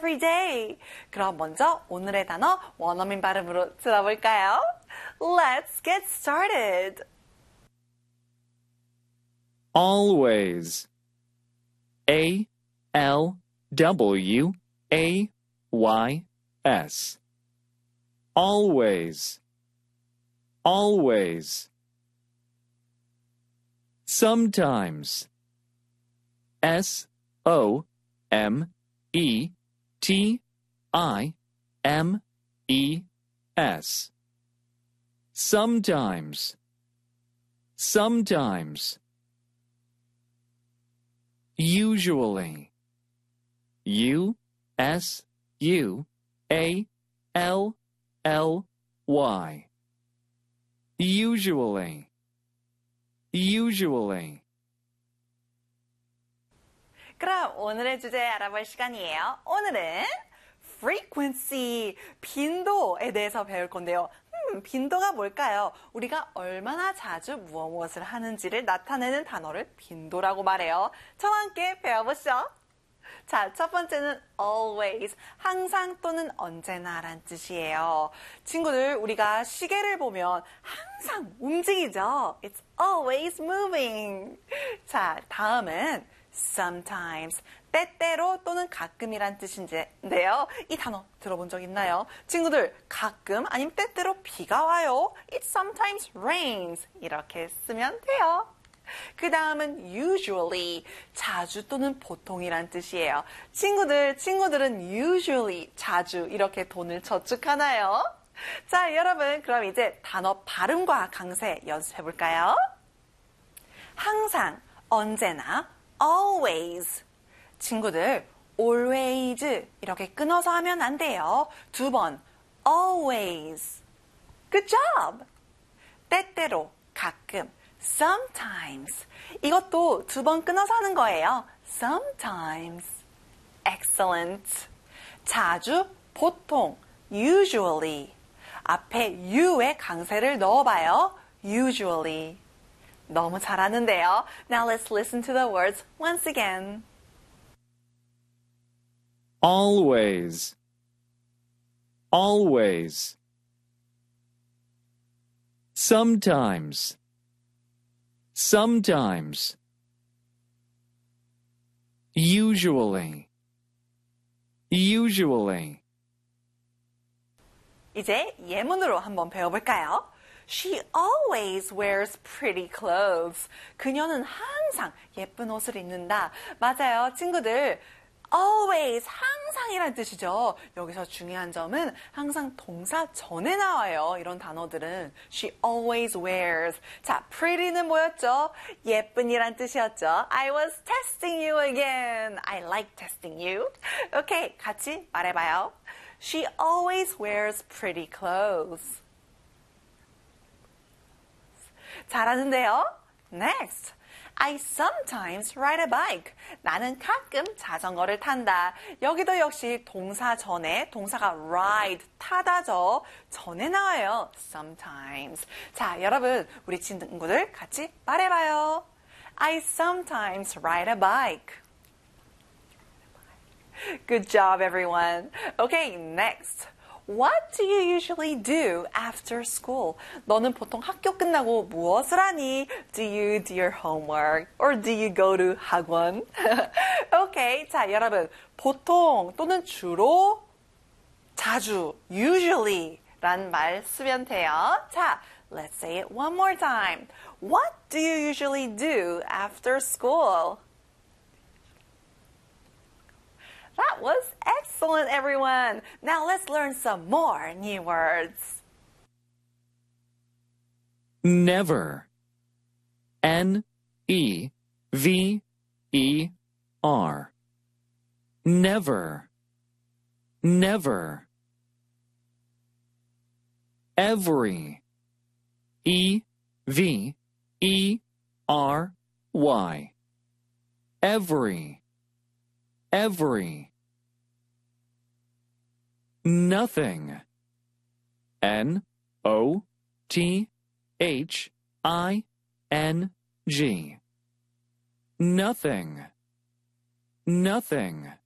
every day. 그럼 먼저 오늘의 단어 원어민 발음으로 들어볼까요? Let's get started. Always. A-L-W-A-Y-S. Always. Always. Sometimes. S-O-M-E-T-I-M-E-S. Sometimes. Sometimes. Usually. U-S-U-A-L-L-Y. Usually. Usually. 그럼 오늘의 주제 알아볼 시간이에요. 오늘은 frequency, 빈도에 대해서 배울 건데요. 빈도가 뭘까요? 우리가 얼마나 자주 무엇을 하는지를 나타내는 단어를 빈도라고 말해요. 저와 함께 배워보시죠. 자, 첫 번째는 always, 항상 또는 언제나 란 뜻이에요. 친구들, 우리가 시계를 보면 항상 움직이죠? It's always moving. 자, 다음은 sometimes, 때때로 또는 가끔이란 뜻인데요. 이 단어 들어본 적 있나요? 친구들, 가끔 아니면 때때로 비가 와요. It sometimes rains. 이렇게 쓰면 돼요. 그 다음은 usually, 자주 또는 보통이란 뜻이에요. 친구들은 usually, 자주 이렇게 돈을 저축하나요? 자, 여러분, 그럼 이제 단어 발음과 강세 연습해볼까요? 항상, 언제나, always. 친구들, always 이렇게 끊어서 하면 안 돼요. 두 번, always. Good job! 때때로, 가끔, sometimes. 이것도 두 번 끊어서 하는 거예요. sometimes. Excellent. 자주, 보통, usually. 앞에 you의 강세를 넣어봐요. usually. 너무 잘하는데요. Now let's listen to the words once again. Always. Always. Sometimes. Sometimes. Usually. Usually. 이제 예문으로 한번 배워볼까요? She always wears pretty clothes. 그녀는 항상 예쁜 옷을 입는다. 맞아요, 친구들. always, 항상이란 뜻이죠. 여기서 중요한 점은 항상 동사 전에 나와요. 이런 단어들은. She always wears. 자, pretty는 뭐였죠? 예쁜이란 뜻이었죠. I was testing you again. I like testing you. 오케이, 같이 말해봐요. She always wears pretty clothes. 잘하는데요? Next. I sometimes ride a bike. 나는 가끔 자전거를 탄다. 여기도 역시 동사 전에 동사가 ride, 타다죠. 전에 나와요. sometimes. 자, 여러분, 우리 친구들 같이 말해봐요. I sometimes ride a bike. Good job, everyone. Okay, next. What do you usually do after school? 너는 보통 학교 끝나고 무엇을 하니? Do you do your homework? Or do you go to 학원? Okay, 자, 여러분. 보통 또는 주로, 자주, usually 란 말 쓰면 돼요. 자, let's say it one more time. What do you usually do after school? That was excellent, everyone. Now let's learn some more new words. Never. N-E-V-E-R. Never. Never. Every. E-V-E-R-Y. Every. Every. Nothing. N-O-T-H-I-N-G. Nothing. Nothing.